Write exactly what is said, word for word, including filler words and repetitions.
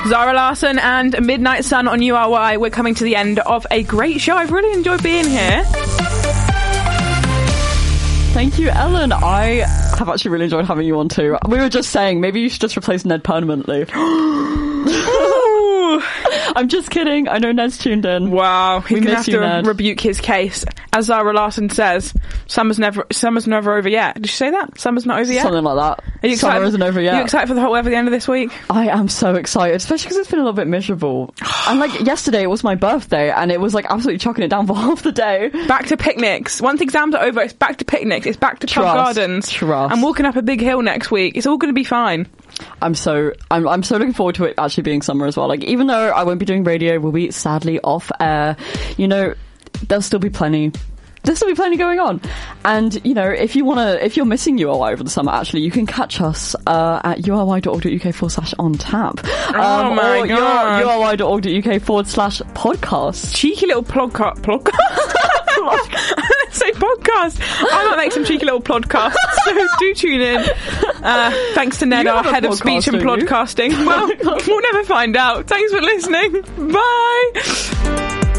Zara Larsson and Midnight Sun on U R Y. We're coming to the end of a great show. I've really enjoyed being here. Thank you, Ellen. I have actually really enjoyed having you on too. We were just saying, maybe you should just replace Ned permanently. I'm just kidding. I know Ned's tuned in. Wow, he's we gonna miss have you, to Ned. rebuke his case. As Zara Larsson says, summer's never summer's never over yet. Did you say that? Summer's not over yet? Something like that. Are you excited? Summer isn't over yet. Are you excited for the hot weather at the end of this week? I am so excited, especially because it's been a little bit miserable. And like yesterday, it was my birthday, and it was like absolutely chucking it down for half the day. Back to picnics. Once exams are over, it's back to picnics. It's back to pub gardens. Trust. I'm walking up a big hill next week. It's all going to be fine. I'm so I'm I'm so looking forward to it actually being summer as well. Like, even though I won't be doing radio, we'll be sadly off air. You know, there'll still be plenty. There'll still be plenty going on. And, you know, if you want to, if you're missing U R Y over the summer, actually, you can catch us uh, at ury.org.uk forward slash on tap. Um, oh my or God. ury.org.uk forward slash podcast. Cheeky little plodcast. Plodcast? Say podcast. I might make some cheeky little podcasts, so do tune in. Uh, thanks to Ned, You our have a head of podcast, speech and don't you? podcasting. Well, we'll never find out. Thanks for listening. Bye.